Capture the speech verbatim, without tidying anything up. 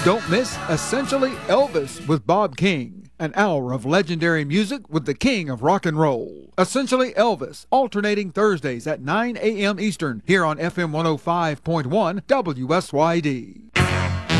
Don't miss Essentially Elvis with Bob King, an hour of legendary music with the king of rock and roll. Essentially Elvis, alternating Thursdays at nine a.m. Eastern, here on F M one oh five point one W S Y D.